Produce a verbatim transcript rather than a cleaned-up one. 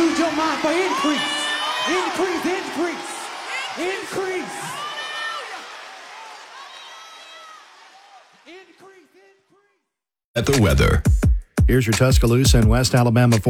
lose your mind for increase. Increase, increase, increase. Increase, increase. At the weather. Here's your Tuscaloosa and West Alabama